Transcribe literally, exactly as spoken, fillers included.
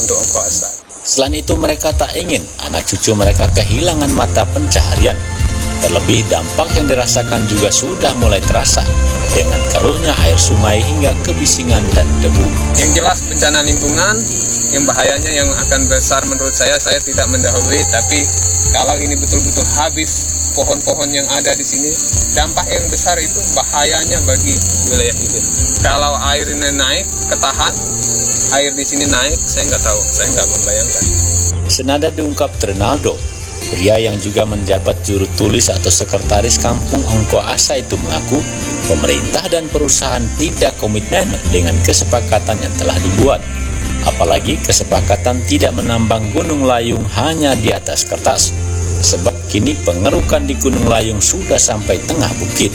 untuk Ongko Asai. Selain itu, mereka tak ingin anak cucu mereka kehilangan mata pencaharian. Terlebih dampak yang dirasakan juga sudah mulai terasa dengan keruhnya air sungai hingga kebisingan dan debu. Yang jelas bencana lingkungan, yang bahayanya yang akan besar menurut saya, saya tidak mendahului, tapi kalau ini betul-betul habis pohon-pohon yang ada di sini, dampak yang besar itu bahayanya bagi wilayah hilir. Kalau air ini naik, ketahan, air di sini naik, saya nggak tahu, saya nggak membayangkan. Senada diungkap Trinaldo, pria yang juga menjabat juru tulis atau sekretaris kampung Ongko Asai itu mengaku pemerintah dan perusahaan tidak komitmen dengan kesepakatan yang telah dibuat. Apalagi kesepakatan tidak menambang Gunung Layung hanya di atas kertas. Sebab kini pengerukan di Gunung Layung sudah sampai tengah bukit.